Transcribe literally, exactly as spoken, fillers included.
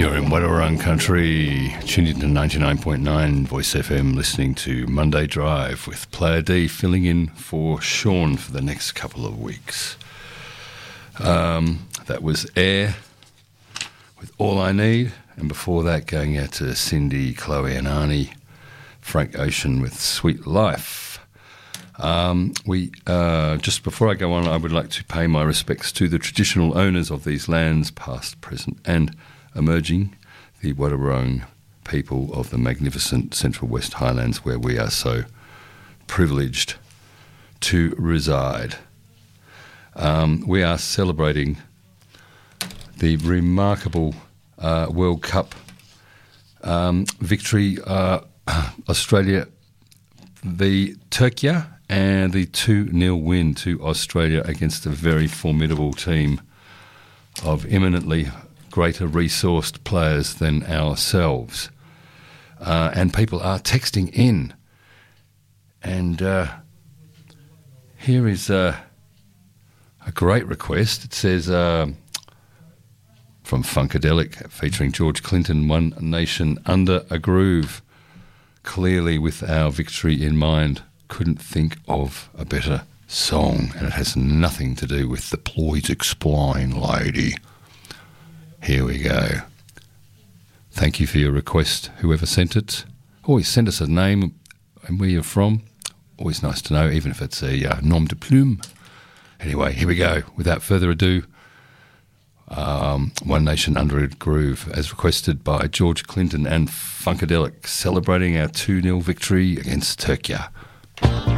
You're in Wadawurrung Country, tuned into ninety-nine point nine Voice F M, listening to Monday Drive with Player D, filling in for Sean for the next couple of weeks. Um, that was Air with All I Need, and before that going out to Cindy, Chloe and Arnie, Frank Ocean with Sweet Life. Um, we uh, just before I go on, I would like to pay my respects to the traditional owners of these lands, past, present and emerging, the Wadawurrung people of the magnificent Central West Highlands, where we are so privileged to reside. Um, we are celebrating the remarkable uh, World Cup um, victory, uh, Australia v Turkey, and the two nil win to Australia against a very formidable team of eminently greater resourced players than ourselves. Uh, and people are texting in. And uh, here is uh, a great request. It says, uh, from Funkadelic, featuring George Clinton, One Nation Under a Groove. Clearly, with our victory in mind, couldn't think of a better song. And it has nothing to do with the Please Explain Lady. Here we go. Thank you for your request, whoever sent it. Always send us a name and where you're from. Always nice to know, even if it's a uh, nom de plume. Anyway, here we go. Without further ado, um, One Nation Under a Groove, as requested by George Clinton and Funkadelic, celebrating our two nil victory against Turkey.